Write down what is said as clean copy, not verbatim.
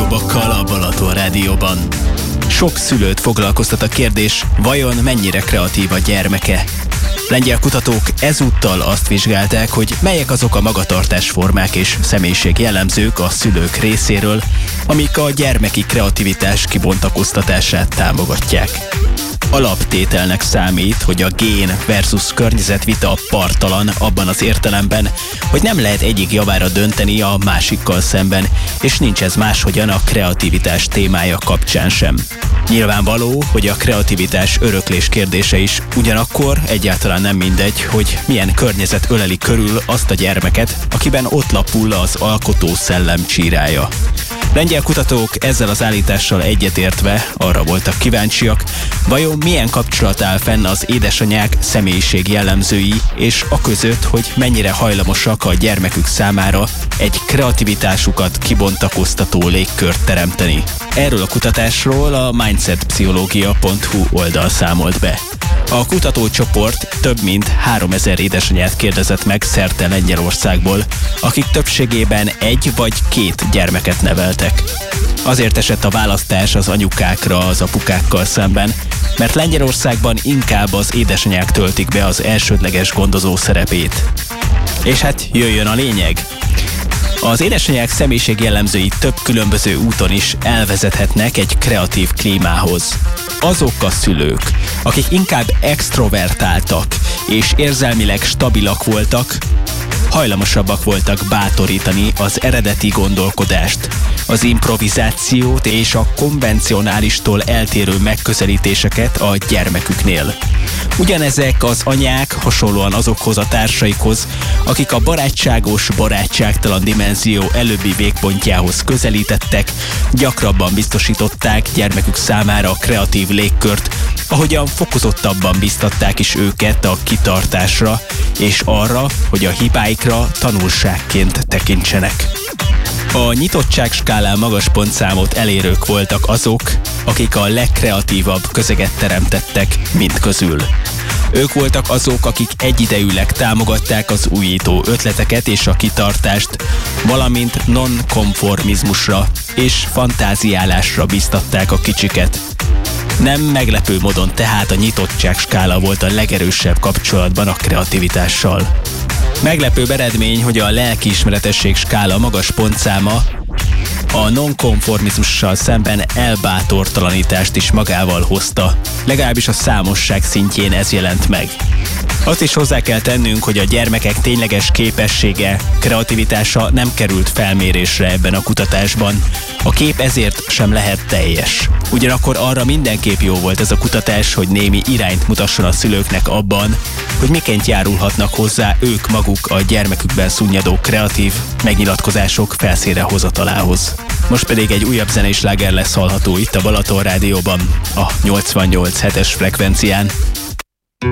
legjobbakkal a Balaton Rádióban. Sok szülőt foglalkoztat a kérdés, vajon mennyire kreatív a gyermeke? Lengyel kutatók ezúttal azt vizsgálták, hogy melyek azok a magatartásformák és személyiségjellemzők a szülők részéről, amik a gyermeki kreativitás kibontakoztatását támogatják. Alaptételnek számít, hogy a gén versus környezet vita parttalan abban az értelemben, hogy nem lehet egyik javára dönteni a másikkal szemben, és nincs ez máshogyan a kreativitás témája kapcsán sem. Nyilvánvaló, hogy a kreativitás öröklés kérdése is, ugyanakkor egyáltalán nem mindegy, hogy milyen környezet öleli körül azt a gyermeket, akiben ott lapul az alkotó szellem csírája. Lengyel kutatók ezzel az állítással egyetértve arra voltak kíváncsiak, vajon milyen kapcsolat áll fenn az édesanyák személyiség jellemzői és a között, hogy mennyire hajlamosak a gyermekük számára egy kreativitásukat kibontakoztató légkört teremteni. Erről a kutatásról a mindsetpszichológia.hu oldal számolt be. A kutatócsoport több mint 3000 édesanyát kérdezett meg szerte Lengyelországból, akik többségében 1 vagy 2 gyermeket neveltek. Azért esett a választás az anyukákra az apukákkal szemben, mert Lengyelországban inkább az édesanyák töltik be az elsődleges gondozó szerepét. És hát jöjjön a lényeg! Az édesanyák személyiségjellemzői több különböző úton is elvezethetnek egy kreatív klímához. Azok a szülők, akik inkább extrovertáltak és érzelmileg stabilak voltak, hajlamosabbak voltak bátorítani az eredeti gondolkodást, az improvizációt és a konvencionálistól eltérő megközelítéseket a gyermeküknél. Ugyanezek az anyák hasonlóan azokhoz a társaikhoz, akik a barátságos, barátságtalan dimenzió előbbi végpontjához közelítettek, gyakrabban biztosították gyermekük számára a kreatív légkört, ahogyan fokozottabban biztatták is őket a kitartásra, és arra, hogy a hibáikra tanulságként tekintsenek. A nyitottságskálán magas pontszámot elérők voltak azok, akik a legkreatívabb közeget teremtettek mind közül. Ők voltak azok, akik egyidejűleg támogatták az újító ötleteket és a kitartást, valamint nonkonformizmusra és fantáziálásra biztatták a kicsiket. Nem meglepő módon tehát a nyitottságskála volt a legerősebb kapcsolatban a kreativitással. Meglepőbb eredmény, hogy a lelkiismeretesség skála magas pontszáma a nonkonformizmussal szemben elbátortalanítást is magával hozta. Legalábbis a számosság szintjén ez jelent meg. Azt is hozzá kell tennünk, hogy a gyermekek tényleges képessége, kreativitása nem került felmérésre ebben a kutatásban. A kép ezért sem lehet teljes. Ugyanakkor arra mindenképp jó volt ez a kutatás, hogy némi irányt mutasson a szülőknek abban, hogy miként járulhatnak hozzá ők maguk a gyermekükben szunnyadó kreatív megnyilatkozások felszínre hozatalához. Most pedig egy újabb zenés sláger lesz hallható itt a Balaton Rádióban, a 88.7-es frekvencián.